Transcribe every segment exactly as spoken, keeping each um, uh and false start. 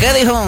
¿qué dijo?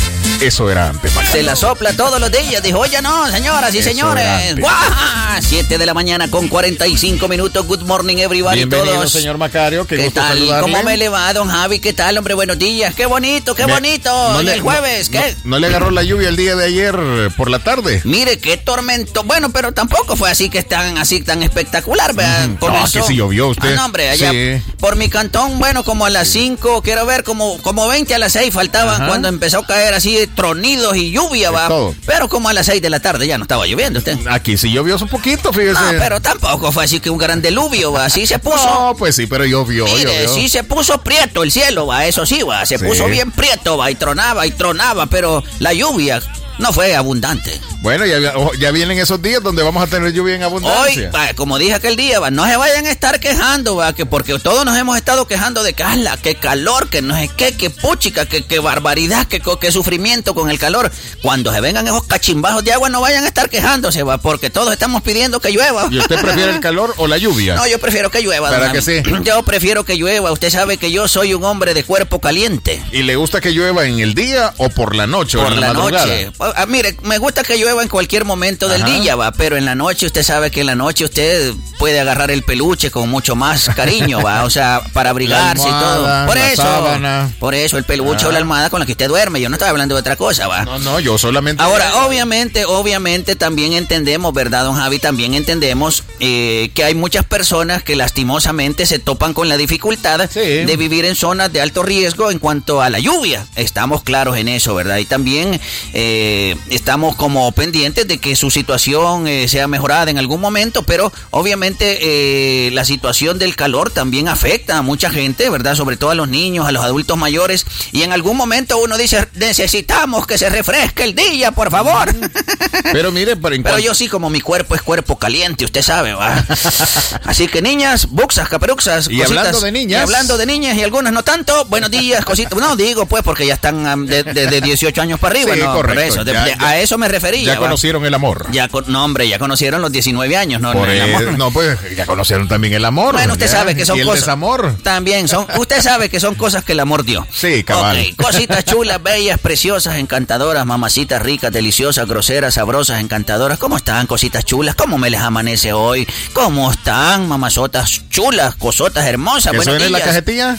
Eso era antes, Macario. Se la sopla todos los días. Dijo, oye, no, señoras y Eso señores. ¡Guau! siete de la mañana con cuarenta y cinco minutos. Good morning, everybody. Bienvenido, todos. señor Macario. Qué, ¿Qué gusto tal? saludarle. ¿Cómo me le va, don Javi? ¿Qué tal, hombre? Buenos días. Qué bonito, qué Me, bonito. no ¿Y le, el jueves? no, ¿Qué? No, ¿No le agarró la lluvia el día de ayer por la tarde? Mire, qué tormento. Bueno, pero tampoco fue así que tan, así tan espectacular, ¿verdad? Mm, no, que sí llovió usted. Ah, no, hombre, allá Sí. por mi cantón, bueno, como a las cinco, quiero ver, como, como veinte a las seis faltaban. Ajá. Cuando empezó a caer así tronidos y lluvia, va. Todo. Pero como a las seis de la tarde ya no estaba lloviendo usted. Aquí sí llovió un poquito, fíjese. No, pero tampoco fue así que un gran diluvio, va. Así se puso. No, pues sí, pero llovió, Mire, llovió. sí se puso prieto el cielo, va. Eso sí, va. Se sí. puso bien prieto, va. Y tronaba y tronaba, pero la lluvia no fue abundante. Bueno, ya, ya vienen esos días donde vamos a tener lluvia en abundancia. Hoy, va, como dije aquel día, va, no se vayan a estar quejando, va, que porque todos nos hemos estado quejando de que, ala, qué calor, que no sé qué, qué puchica, que, qué barbaridad, que, que sufrimiento con el calor. Cuando se vengan esos cachimbajos de agua, no vayan a estar quejándose, va, porque todos estamos pidiendo que llueva. ¿Y usted prefiere el calor o la lluvia? No, yo prefiero que llueva. ¿Para que sí? Yo prefiero que llueva. Usted sabe que yo soy un hombre de cuerpo caliente. ¿Y le gusta que llueva en el día o por la noche? Por o en la, la noche. Ah, mire, me gusta que llueva en cualquier momento del Ajá. día, va, pero en la noche usted sabe que en la noche usted puede agarrar el peluche con mucho más cariño, va, o sea, para abrigarse almohada, y todo. Por eso, sábana. por eso el peluche ah. o la almohada con la que usted duerme. Yo no estaba hablando de otra cosa, va. No, no, yo solamente. Ahora, obviamente, obviamente también entendemos, ¿verdad, don Javi? También entendemos eh, que hay muchas personas que lastimosamente se topan con la dificultad sí. de vivir en zonas de alto riesgo en cuanto a la lluvia. Estamos claros en eso, ¿verdad? Y también eh, estamos como pendientes de que su situación eh, sea mejorada en algún momento, pero obviamente eh, la situación del calor también afecta a mucha gente, ¿verdad? Sobre todo a los niños, a los adultos mayores, y en algún momento uno dice, necesitamos que se refresque el día, por favor. Pero mire, pero, en pero cuanto... yo sí, como mi cuerpo es cuerpo caliente, usted sabe, ¿va? Así que niñas, buxas, caperuxas, y cositas, hablando de niñas. Y hablando de niñas y algunas no tanto, buenos días, cositas, no digo pues porque ya están um, de, de, de dieciocho años para arriba, sí, no, correcto, por eso, de, ya, de, ya, a eso me refería. Ya ¿va? Conocieron el amor. Ya, no hombre, ya conocieron los diecinueve años, ¿no? Por el el, amor. No, pues ya conocieron también el amor. Bueno, usted ya, sabe que son ¿y el cosas. desamor? También son, usted sabe que son cosas que el amor dio. Sí, cabal. Ok, cositas chulas, bellas, preciosas, encantadoras, mamacitas ricas, deliciosas, groseras, sabrosas, encantadoras. ¿Cómo están, cositas chulas? ¿Cómo me les amanece hoy? ¿Cómo están, mamazotas chulas, cosotas hermosas? ¿Que suene la cajetilla?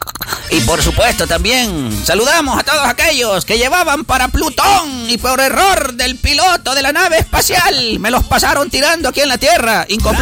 Y por supuesto también saludamos a todos aquellos que llevaban para Plutón y por error del piloto de la nave espacial me los pasaron tirando aquí en la Tierra. Incom